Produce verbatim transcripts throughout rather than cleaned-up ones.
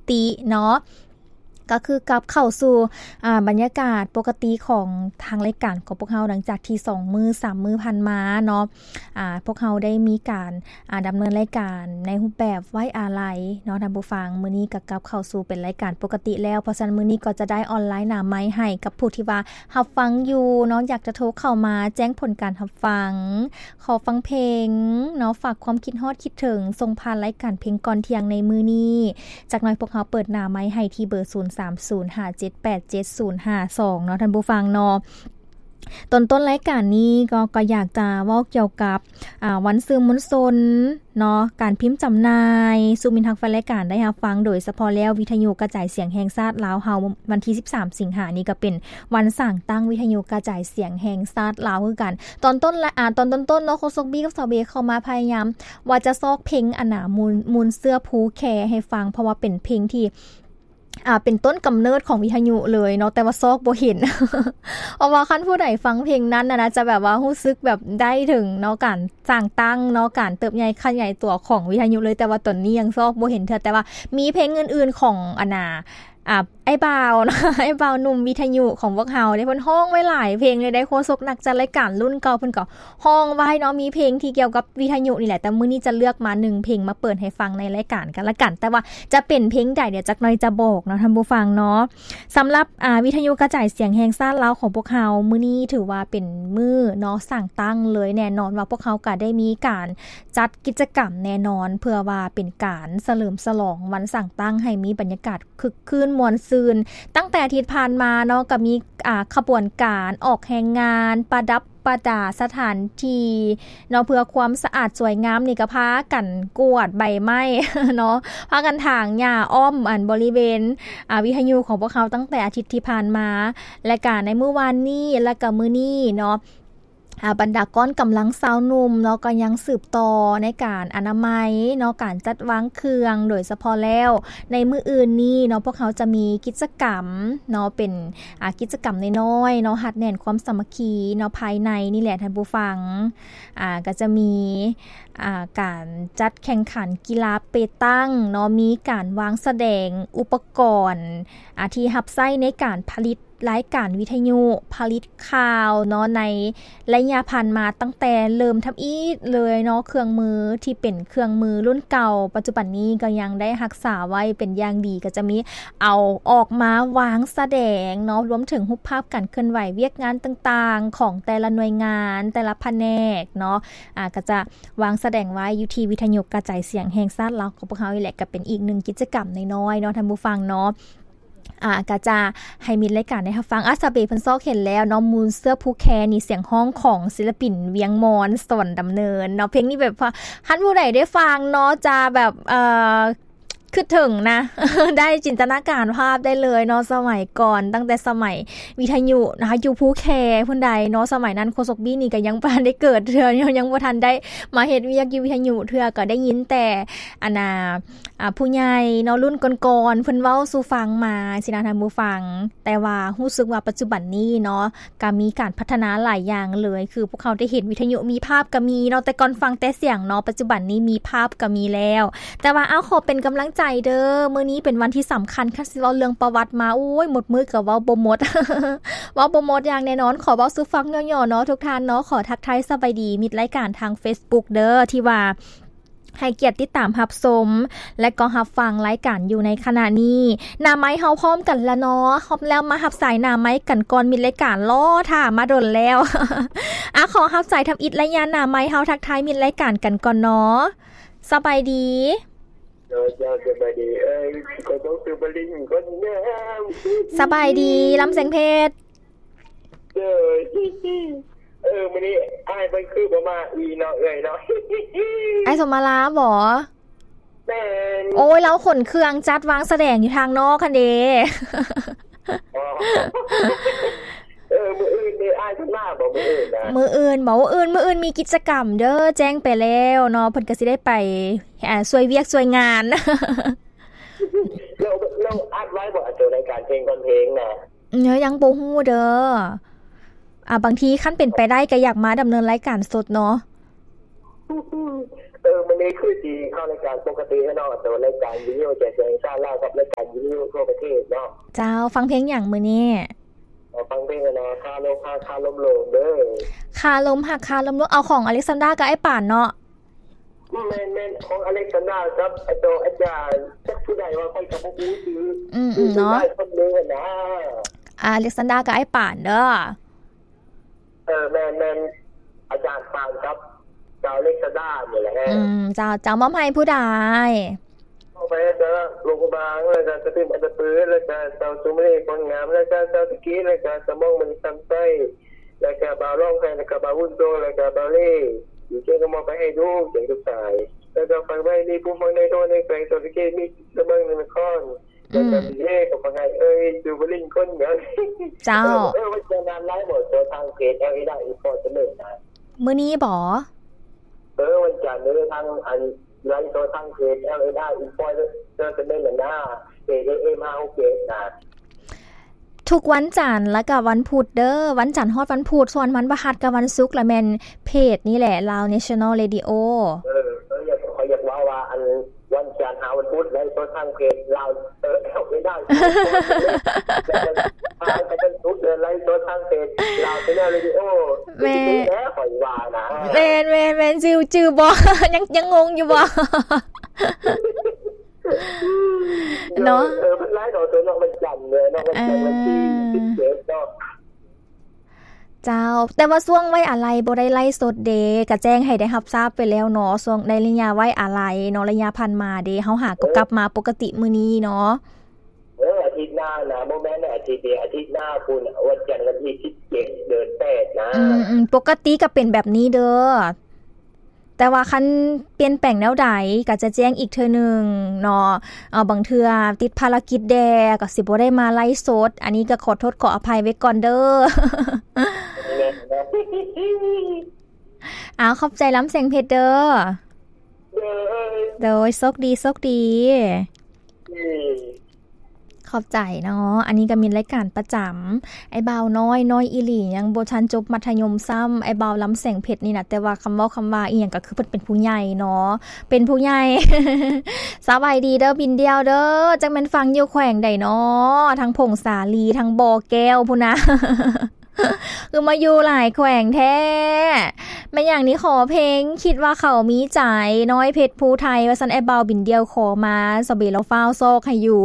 ติเนาะก็คือกลับเข้าสู่อ่าบรรยากาศปกติของทางรายการของพวกเราหลังจากที่สองมื้อสามมื้อผ่านมาเนาะอ่าพวกเราได้มีการอ่าดำเนินรายการในรูปแบบไว้อาลัยเนาะท่านผู้ฟังมื้อนี้ก็กลับเข้าสู่เป็นรายการปกติแล้วเพราะฉะนั้นมื้อนี้ก็จะได้ออนไลน์หน้าไมค์ให้กับผู้ที่ว่ารับฟังอยู่เนาะอยากจะโทรเข้ามาแจ้งผลการรับฟังขอฟังเพลงเนาะฝากความคิดฮอดคิดถึงส่งผ่านรายการเพลงก่อนเที่ยงในมื้อนี้จากนั้นพวกเราเปิดหน้าไมค์ให้ที่เบอร์ศูนย์ สาม ศูนย์ ห้า เจ็ด แปด เจ็ด ศูนย์ ห้า สองเนาะท่านผู้ฟังเนาะต้นต้นรายการนี้ก็ก็อยากจะเว้าเกี่ยวกับอ่าวันสื่อมวลชนเนาะการพิมพ์จำหน่ายสู่มินทักฟังรายการได้รับฟังโดยเฉพาะแล้ววิทยุกระจายเสียงแห่งชาติลาวเฮาวันที่สิบสามสิงหาคมนี้ก็เป็นวันสร้างตั้งวิทยุกระจายเสียงแห่งชาติลาวคือกันตอนต้นอ่าตอนต้นๆเนาะโคซกบี้กับซาเบเข้ามาพยายามว่าจะซอกเพลงอันน่ะมูลมูลเสื้อผูแคให้ฟังเพราะว่าเป็นเพลงที่อ่าเป็นต้นกำเนิดของวิทยุเลยเนาะแต่ว่าซอกบ่เห็น เพราะว่าคันผู้ใดฟังเพลงนั้นนะนะจะแบบว่ารู้สึกแบบได้ถึงเนาะการสร้างตั้งเนาะการเติบใหญ่ขยายตัวของวิทยุเลยแต่ว่าตอนนี้ยังซอกบ่เห็นเธอแต่ว่ามีเพลงอื่นๆของอันน่ะอ่าไอ้บ่าวนะไอ้บ่าวหนุ่มวิทยุของพวกเฮาได้เพิ่นฮ้องไว้หลายเพลงเลยได้โฆษกนักจัดรายการรุ่นเก่าเพิ่นก็ฮ้องไว้เนาะมีเพลงที่เกี่ยวกับวิทยุนี่แหละแต่มื้อนี้จะเลือกมาหนึ่งเพลงมาเปิดให้ฟังในรายการกันละกันแต่ว่าจะเป็นเพลงใดเดี๋ยวจักหน่อยจะบอกเนาะท่านผู้ฟังเนาะสำหรับอ่าวิทยุกระจายเสียงแห่งชาติลาวของพวกเฮามื้อนี้ถือว่าเป็นมื้อเนาะสร้างตั้งเลยแน่นอนว่าพวกเฮาก็ได้มีการจัดกิจกรรมแน่นอนเพื่อว่าเป็นการเฉลิมฉลองวันสร้างตั้งให้มีบรรยากาศคึกคืนม่วนซื่นตั้งแต่อาทิตย์ผ่านมาเนาะก็มีอ่าขบวนการออกแห่งงานประดับประดาสถานที่เนาะเพื่อความสะอาดสวยงามนี่ก็พากันกวาดใบไม้เนาะพากันถางหญ้าอ้อมอันบริเวณอ่าวิทยุของพวกเขาตั้งแต่อาทิตย์ที่ผ่านมาและการในมื้อวานนี้และก็มื้อนี้เนาะอ่าบรรดาก้อนกำลังสาวหนุ่มเนาะก็ยังสืบต่อในการอนามัยเนาะการจัดวางเครื่องโดยเฉพาะแล้วในมื้ออื่นนี้เนาะพวกเขาจะมีกิจกรรมเนาะเป็นอ่ากิจกรรมน้อยๆเนาะหัดแน่นความสามัคคีเนาะภายในนี่แหละท่านผู้ฟังอ่าก็จะมีอ่าการจัดแข่งขันกีฬาเปตังเนาะมีการวางแสดงอุปกรณ์อ่าที่รับใช้ในการผลิตรายการวิทยุผลิตข่าวเนาะในระยะผ่านมาตั้งแต่เริ่มทำอีกเลยเนาะเครื่องมือที่เป็นเครื่องมือรุ่นเก่าปัจจุบันนี้ก็ยังได้รักษาไว้เป็นอย่างดีก็จะมีเอาออกมาวางแสดงเนาะรวมถึงรูปภาพการเคลื่อนไหวเวียกงานต่างๆของแต่ละหน่วยงานแต่ละแผนกเนาะอ่าก็จะวางแสดงไว้อยู่ที่วิทยุกระจายเสียงแห่งชาติลาวของพวกเรานี่แหละก็เป็นอีกหนึ่งกิจกรรมน้อยๆเนาะท่านผู้ฟังเนาะอ่าก็จะให้มีรายการให้รับฟังอาซาเบเพิ่นซอกเห็นแล้วเนาะมูลเสื้อผู้แคนี่เสียงห้องของศิลปินเวียงมอนสวรรค์ดำเนินเนาะเพลงนี้แบบว่าท่านผู้ใดได้ฟังเนาะจะแบบเอ่อคือถึงนะ ได้จินตนาการภาพได้เลยเนาะสมัยก่อนตั้งแต่สมัยวิทยุนะคะอยู่ผู้แคผู้ใดเนาะสมัยนั้นโคซกบี้นี่ก็ยังบ่ทันได้เกิดเทื่อยังบ่ทันได้มาเฮ็ดเวียกอยู่วิทยุเทื่อก็ได้ยินแต่อันน่ะอ่าผู้ใหญ่เนาะรุ่นก่อนๆเพิ่นเว้าสู่ฟังมาสินะท่านผู้ฟังแต่ว่ารู้สึกว่าปัจจุบันนี้เนาะก็มีการพัฒนาหลายอย่างเลยคือพวกเขาได้เห็นวิทยุมีภาพก็มีเนาะแต่ก่อนฟังแต่เสียงเนาะปัจจุบันนี้มีภาพก็มีแล้วแต่ว่าเอาขอเป็นกำลังใจเด้อมื้อนี้เป็นวันที่สำคัญค่ะสิเว้าเรื่องประวัติมาโอ้ยหมดมื้อก็เว้าบ่หมด เว้าบ่หมดอย่างแน่นอนขอเว้าสู่ฟังย่อๆเนาะทุกท่านเนาะขอทักทายสบายดีมิตรรายการทาง Facebook เด้อที่ว่าให้เกียรติติดตามรับชมและก็รับฟังรายการอยู่ในขณะนี้หน้าไม้เฮาพร้อมกันแล้วเนาะพร้อมแล้วมารับสายหน้าไม้กันก่อนมิตรรายการรอท่ามาดนแล้ว อ่ะขอรับสายทำอิฐระยะหน้าไม้เฮาทักทายมิตรรายการกันก่อนเนาะสบายดีเดี๋ยวจะสบายดีเอ้ยก็ต้องซื้อบริงก็แน่สบายดีลำแสงเพชรเด้อเออมื้อนี้อ้ายมันคือบ่มาอีเนาะเอ้ยเนาะไอ้สมมาลาบ่แม่นโอ้ยแล้วขนเครื่องจัดวางแสดงอยู่ทางนอกคั่นเด้เออมื้ออื่นนี่อ้ายสิมาบ่มื้ออื่นนะมื้ออื่นบ่ว่าอื่นมื้ออื่นมีกิจกรรมเด้อแจ้งไปแล้วเนาะเพิ่นก็สิได้ไปอ่าช่วยเวียกช่วยงานเราเราอัดไว้บ่อัดรายการเพลงก่อนเพลงน่ะเนาะยังบ่ฮู้เด้ออ่าบางทีคันเป็นไปได้ก็อยากมาดำเนินรายการสดเนาะเอออมันนี้คือดีเข้ารายการปกติเนาะแต่รายการวิดีโอแจกแจงชาติล่ากับรายการวิดีโอทั่วประเทศเนาะเจ้าฟังเพลงอย่างมื้อนี้ฟังเพลงนะคาลมคาคาลมลงเด้อคาลมหักคาลมลงเอาของอเล็กซานดรากับไอ้ป่านเนาะแม่นๆของอเล็กซานดราครับไอ้โตอาจารย์จักผู้ใดว่าค่อยกับผู้ซื้ออืมๆเนาะคนเด้อนะอเล็กซานดรากับไอ้ป่านเด้อเออแม่นๆอาจารย์ป่านครับเจ้าอเล็กซานดรานี่แหละอืมเจ้าเจ้ามอบให้ผู้ใดเอาไปจะลงบางแล้วก็จะเป็นอันตะปื้อแล้วก็เจ้าสุมรีคนงามแล้วก็เจ้าตะกี้แล้วก็สมองมันซ้ำใต้แล้วก็บาวร้องไห้แล้วก็บาววุ่นโตแล้วก็บาวเล่อยู่เจ้าก็มองไปให้ดูเสียงทุกสายแล้วก็ฟังไว้นี่ผู้ฟังในโดนในแปลงตัวตะกี้มีสมองในมันค่อนแล้วก็มีเล่กับฟังไงเอ้ยดูบลิงคนเหมือนเจ้าเออว่าจะนานไล่หมดตัวทางเพจ แอล เอ ได้อีกพอจะเลิกนะมื้อนี้บ่เออวันจันทร์มื้อทางอันไลฟ์ตัวทางเพจ แอล เอ ได้อีกพอจะเจอกันได้แล้วนะเพจ เอ มา โอเคนะทุกวันจันทร์แล้วก็วันพุธเด้อวันจันทร์ฮอดวันพุธส่วนวันพฤหัสกับวันศุกร์ละแม่นเพจนี่แหละ Lao National Radio เออเอออยากขออยากว่าว่าอันวันจันทร์หาวันพุธไลฟ์ตัวทางเพจ Lao เออ แอล เอ ได้แล้วก็ทางกันทุกเดือนไลฟ์ตัวทางเพจ Lao National Radio แม่แท้ขอยว่านะแม่ๆๆจื้อๆบ่ยังยังงงอยู่บ่เนาะเออมันไล่ดอกตัวน้องมันจันเลยน้องมันจันมันที่สิบเจ็ดเนาะเจ้าแต่ว่าช่วงไว้อะไรบ่ได้ไล่สดเดก็แจ้งให้ได้รับทราบไปแล้วเนาะช่วงในระยะไว้อะไรเนาะระยะผ่านมาเดเฮาหาก็กลับมาปกติมื้อนี้เนาะเอออาทิตย์หน้านะบ่แม่นอาทิตย์เดียวอาทิตย์หน้าพุ่นวันจันทร์วันที่สิบเจ็ดเดือนแปดนะอืมๆปกติก็เป็นแบบนี้เด้อแต่ว่าคันเปลี่ยนแปลงแนวใดก็จะแจ้งอีกเทื่อนึงเนาะเอ่อบางเทื่อติดภารกิจแดก็สิบ่ได้มาไลฟ์สดอันนี้ก็ขอโทษขออภัยไว้ก่อนเด้ออ้าวขอบใจล้ำแสงเพชรเด้อโดยโชคดีโชคดีขอบใจเนาะอันนี้ก็มีรายการประจำไอ้บ่าวน้อยน้อยอีหลียังบ่ทันจบมัธยมซ้ำไอ้บ่าวล้ำแสงเพชรนี่น่ะแต่ว่าคำเว้าคำว่าอีหยังก็คือเพิ่นเป็นผู้ใหญ่เนาะเป็นผู้ใหญ่ สบายดีเด้อบินเดียวเด้อจังแม่นฟังอยู่แขวงใดเนาะทั้งพงสาลีทั้งบ่อแก้วพุ่นนะ คือมาอยู่หลายแขวงแท้แม่อย่างนี้ขอเพลงคิดว่าเขามีใจน้อยเพชรภูไทยว่าซั่นไอ้บ่าวบินเดียวขอมาสเบแล้วฟ้าวโซกให้อยู่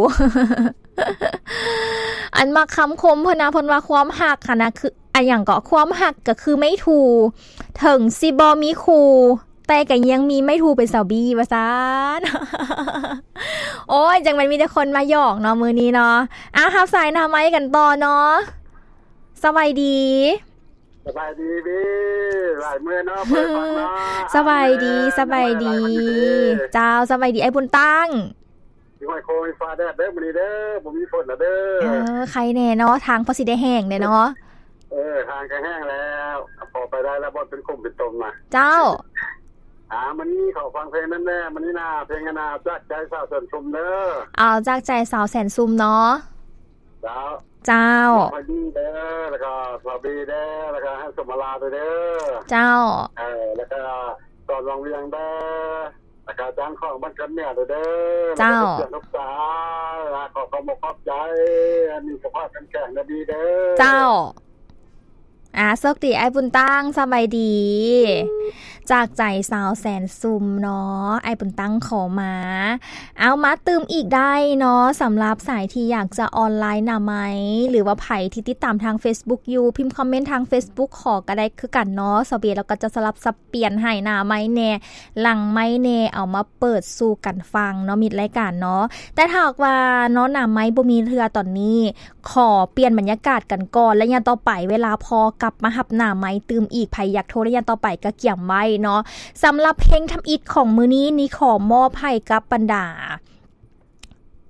อันมาคำคมเพิ่นนะเพิ่นว่าความฮักค่ะนะคืออันหยังก็ความฮักก็คือไม่ถูกถึงสิบ่มีคู่แต่ก็ยังมีไม่ถูกเป็นสาวบีว่าซั่น โอ้ยจังมันมีแต่คนมาหยอกเนาะมื้อนี้เนาะอ้าวรับสายหน้าไม้กันต่อเนาะสบายดีสบายดีพี่หลายมื้อเนาะเพิ่นฟังเนาะสบายดีสบายดีเจ้าสบายดีไอ้บุญตั้งมีไมโครมีฟ้าแดดเด้อมื้อนี้เด้อบ่มีฝนน่ะเด้อเออใครแน่เนาะทางพอสิได้แห้งเด้เนาะเออทางก็แห้งแล้วพอไปได้แล้วบ่เป็นคุ่มเป็นตมมาเจ้าอ่ามื้อนี้เขาฟังเพลงนั้นแน่มื้อนี้น่ะเพลงน่ะจากใจสาวแสนซุมเด้ออ้าวจากใจสาวแสนซุมเนาะเจ้าเจ้าพอดีเด้อแล้วก็สวัสดีเด้อแล้วก็ให้สมราเด้อเจ้าเออแล้วก็ตอนลองเรียงเด้อแล้วก็จ้างของบ้านกันเนี่ยเด้อเจ้าเจ้าลูกสาวขอขอบขอบใจมีสภาพแข็งๆดีเด้อเจ้าอ่าโชคดีไอ้บุญตั้งสบายดีจากใจสาวแสนซุมเนาะไอ้บุญตั้งขอมาเอามาตืมอีกได้เนาะสำหรับสายที่อยากจะออนไลน์น่ะมั้ยหรือว่าไผที่ติดตามทาง Facebook อยู่พิมพ์คอมเมนต์ทาง Facebook ขอก็ได้คือกันเนาะสเบียแล้วก็จะสลับสับเปลี่ยนให้หน้าไม้แน่หลังไม้แน่เอามาเปิดสู่กันฟังเนาะมีรายการเนาะแต่ถ้าหากว่าเนาะหน้าไม้บ่มีเทื่อตอนนี้ขอเปลี่ยนบรรยากาศกันก่อนแล้วยามต่อไปเวลาพอกลับมาหับหน้าไม้ตืมอีกไผอยากโทรระยะต่อไปก็เกี่ยมไว้เนาะสำหรับเพลงทำอิฐของมื้อนี้นี่ขอมอบให้กับบรรดา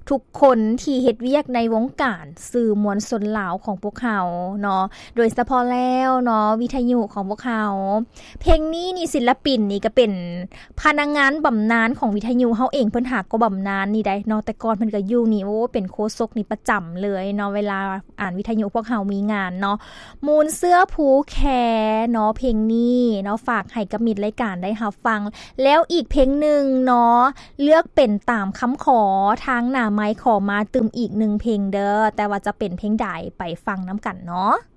ทุกคนที่เฮ็ดเวียกในวงการสื่อมวลชนลาวของพวกเขาเนาะโดยเฉพาะแล้วเนาะวิทยุของพวกเขาเพลงนี้นี่ศิลปินนี่ก็เป็นพนักงานบำนาญของวิทยุเฮาเองเพิ่นหาก็บำนาญนี่ได้เนาะแต่ก่อนเพิ่นก็อยู่นี่โอ้เป็นโฆษกนี่ประจำเลยเนาะเวลาอ่านวิทยุพวกเฮามีงานเนาะมูลเสื้อผูแขเนาะเพลงนี้เนาะฝากให้กับมิตรรายการได้รับฟังแล้วอีกเพลงนึงเนาะเลือกเป็นตามคำขอทางหน้าไม้ขอมาตึมอีกหนึ่งเพลงเด้อแต่ว่าจะเป็นเพลงใดไปฟังน้ำกันเนาะ